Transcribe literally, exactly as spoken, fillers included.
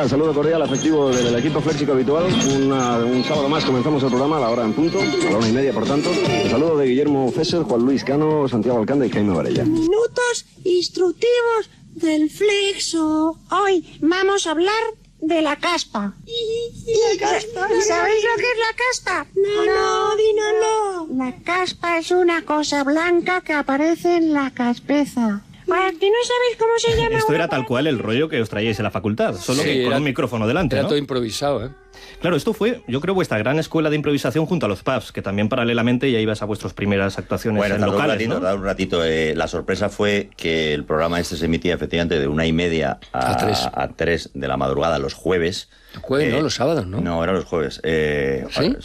tal? Saludo cordial, afectivo del equipo Flexico habitual. Una, un sábado más comenzamos el programa a la hora en punto, a la una y media, por tanto. El saludo de Guillermo Fesser, Juan Luis Cano, Santiago Alcántara y Jaime Varella. Minutos instructivos del Flexo. Hoy vamos a hablar de la caspa. ¿Y caspa? ¿Sabéis lo que es la caspa? No, no, dínoslo. La caspa es una cosa blanca que aparece en la caspeza. ¿A que no sabéis cómo se llama? Esto era tal cual el rollo que os traíais en la facultad, solo Sí, que con era- un micrófono delante, Era ¿no? todo improvisado, ¿eh? Claro, esto fue, yo creo, vuestra gran escuela de improvisación junto a los pubs, que también paralelamente ya ibas a vuestras primeras actuaciones Bueno, en tardó un locales, ratito, ¿no? tardó un ratito. Eh, la sorpresa fue que el programa este se emitía efectivamente de una y media a, A tres. a tres de la madrugada los jueves. Jueves, Eh, ¿no? Los sábados, ¿no? No, eran los jueves. Eh, ¿Sí?